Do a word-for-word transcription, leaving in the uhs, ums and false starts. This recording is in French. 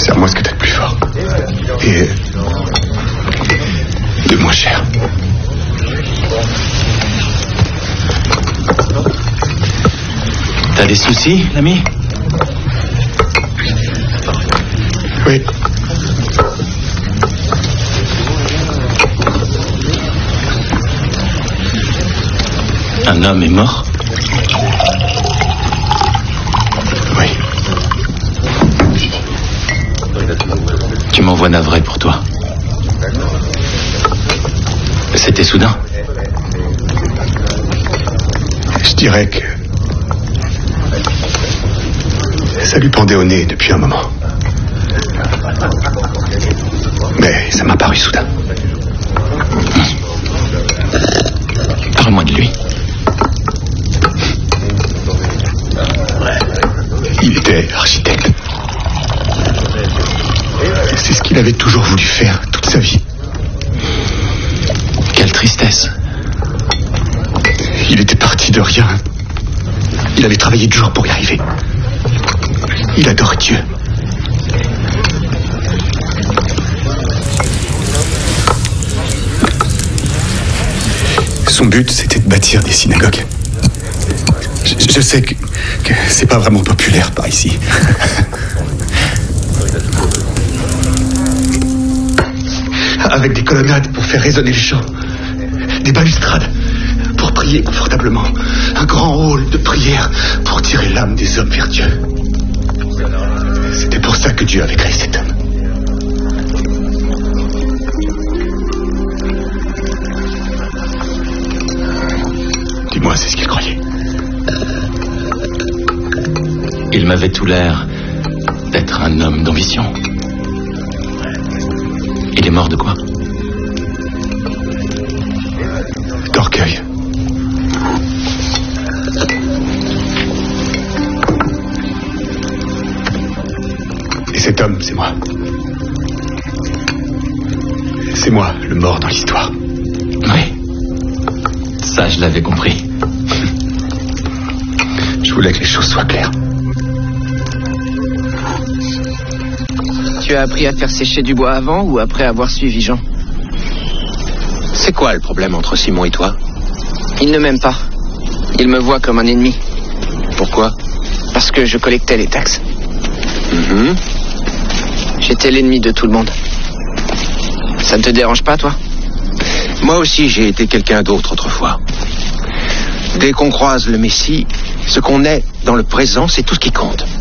Serre-moi ce que t'as de plus fort. Et de moins cher. T'as des soucis, l'ami? Oui. Un homme est mort? Oui. Tu m'envoies navré pour toi. C'était soudain. Je dirais que ça lui pendait au nez depuis un moment. Mais ça m'a paru soudain. Parle-moi de lui. Il était architecte. C'est ce qu'il avait toujours voulu faire toute sa vie. Quelle tristesse. Il était parti de rien. Il avait travaillé dur pour y arriver. Il adorait Dieu. Son but, c'était de bâtir des synagogues. Je, je sais que, que c'est pas vraiment populaire par ici. Avec des colonnades pour faire résonner le chant. Des balustrades pour prier confortablement. Un grand hall de prière pour tirer l'âme des hommes vers Dieu. C'était pour ça que Dieu avait créé cet homme. Dis-moi, c'est ce qu'il croyait. Il m'avait tout l'air d'être un homme d'ambition. Il est mort de quoi? D'orgueil. Et cet homme, c'est moi. C'est moi, le mort dans l'histoire. Oui. Ça, je l'avais compris. Je voulais que les choses soient claires. Tu as appris à faire sécher du bois avant ou après avoir suivi Jean? C'est quoi le problème entre Simon et toi? Il ne m'aime pas. Il me voit comme un ennemi. Pourquoi? Parce que je collectais les taxes. Mm-hmm. J'étais l'ennemi de tout le monde. Ça ne te dérange pas, toi? Moi aussi, j'ai été quelqu'un d'autre autrefois. Dès qu'on croise le Messie, ce qu'on est dans le présent, c'est tout ce qui compte.